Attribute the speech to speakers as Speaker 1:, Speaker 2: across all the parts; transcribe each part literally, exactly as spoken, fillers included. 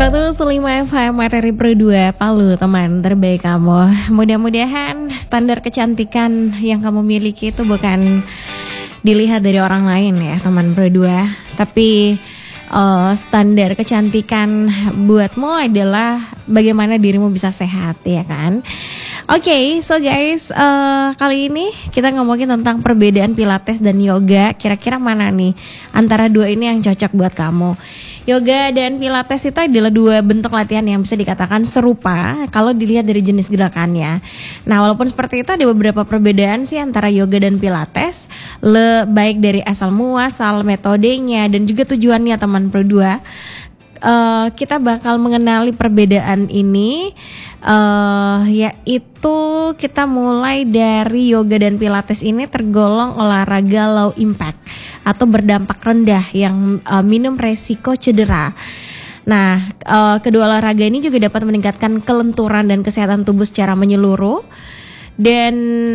Speaker 1: seratus lima F M Materi Pro dua Palu, teman terbaik kamu. Mudah-mudahan standar kecantikan yang kamu miliki itu bukan dilihat dari orang lain ya teman Pro dua, tapi uh, standar kecantikan buatmu adalah bagaimana dirimu bisa sehat, ya kan? Oke, okay, so guys, uh, kali ini kita ngomongin tentang perbedaan Pilates dan Yoga. Kira-kira mana nih antara dua ini yang cocok buat kamu? Yoga dan Pilates itu adalah dua bentuk latihan yang bisa dikatakan serupa kalau dilihat dari jenis gerakannya. Nah, walaupun seperti itu ada beberapa perbedaan sih antara Yoga dan Pilates, le baik dari asal muasal, metodenya, dan juga tujuannya teman Pro dua. Uh, kita bakal mengenali perbedaan ini, uh, yaitu kita mulai dari Yoga dan Pilates ini tergolong olahraga low impact atau berdampak rendah yang uh, minim resiko cedera. Nah, uh, kedua olahraga ini juga dapat meningkatkan kelenturan dan kesehatan tubuh secara menyeluruh. Dan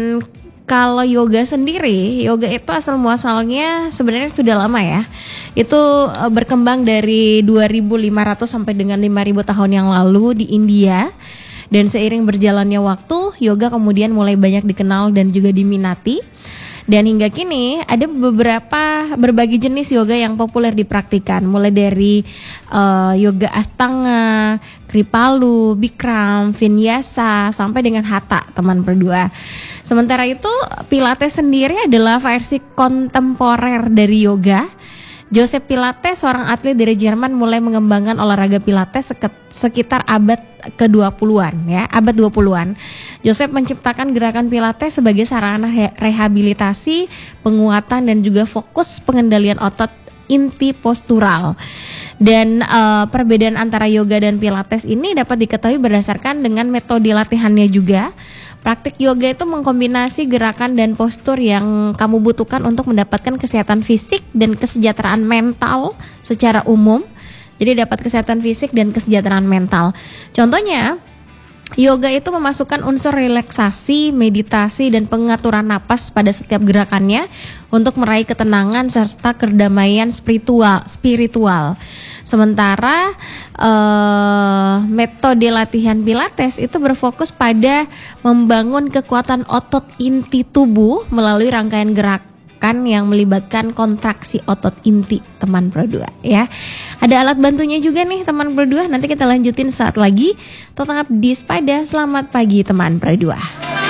Speaker 1: kalau yoga sendiri, yoga itu asal muasalnya sebenarnya sudah lama ya. Itu uh, berkembang dari dua ribu lima ratus sampai dengan lima ribu tahun yang lalu di India. Dan seiring berjalannya waktu, yoga kemudian mulai banyak dikenal dan juga diminati. Dan hingga kini ada beberapa berbagai jenis yoga yang populer dipraktikan, mulai dari uh, yoga Astanga, Kripalu, Bikram, Vinyasa, sampai dengan Hatha, teman berdua. Sementara itu Pilates sendiri adalah versi kontemporer dari yoga. Joseph Pilates, seorang atlet dari Jerman, mulai mengembangkan olahraga Pilates sekitar abad ke dua puluhan ya, abad dua puluhan. Joseph menciptakan gerakan Pilates sebagai sarana rehabilitasi, penguatan dan juga fokus pengendalian otot inti postural. Dan uh, perbedaan antara yoga dan Pilates ini dapat diketahui berdasarkan dengan metode latihannya juga. Praktik yoga itu mengkombinasi gerakan dan postur yang kamu butuhkan untuk mendapatkan kesehatan fisik dan kesejahteraan mental secara umum. Jadi dapat kesehatan fisik dan kesejahteraan mental. Contohnya, yoga itu memasukkan unsur relaksasi, meditasi, dan pengaturan napas pada setiap gerakannya untuk meraih ketenangan serta kedamaian spiritual. spiritual. Sementara uh, metode latihan Pilates itu berfokus pada membangun kekuatan otot inti tubuh melalui rangkaian gerakan yang melibatkan kontraksi otot inti, teman Pro dua ya. Ada alat bantunya juga nih teman Pro dua. Nanti kita lanjutin saat lagi. Tetap di Spada. Selamat pagi teman Pro dua.